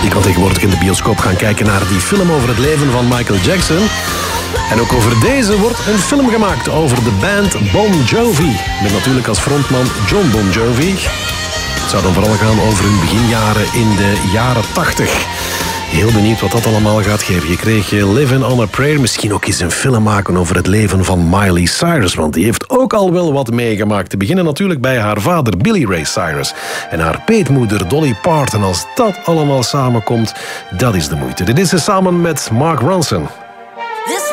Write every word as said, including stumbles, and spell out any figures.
Je kan tegenwoordig in de bioscoop gaan kijken naar die film over het leven van Michael Jackson. En ook over deze wordt een film gemaakt over de band Bon Jovi. Met natuurlijk als frontman John Bon Jovi. Het zou dan vooral gaan over hun beginjaren in de jaren tachtig. Heel benieuwd wat dat allemaal gaat geven. Je kreeg Living on a Prayer. Misschien ook eens een film maken over het leven van Miley Cyrus. Want die heeft ook al wel wat meegemaakt. Te beginnen natuurlijk bij haar vader Billy Ray Cyrus. En haar peetmoeder Dolly Parton. Als dat allemaal samenkomt, dat is de moeite. Dit is ze samen met Mark Ronson.